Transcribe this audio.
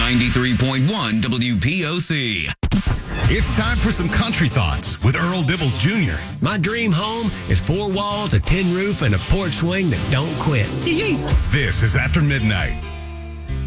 93.1 WPOC. It's time for some country thoughts with Earl Dibbles Jr. My dream home is 4 walls, a tin roof, and a porch swing that don't quit. This is After Midnight.